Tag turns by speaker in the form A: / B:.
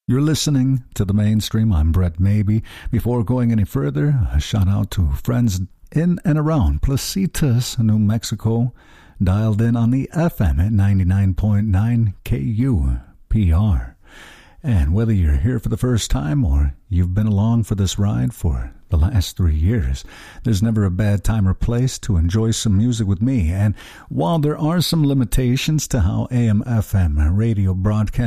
A: You're listening to The Mainstream. I'm Brett Maybe. Before going any further, a shout out to friends in and around Placitas, New Mexico, dialed in on the FM at 99.9 KUPR. And whether you're here for the first time or you've been along for this ride for the last 3 years, there's never a bad time or place to enjoy some music with me. And while there are some limitations to how AM/FM radio broadcast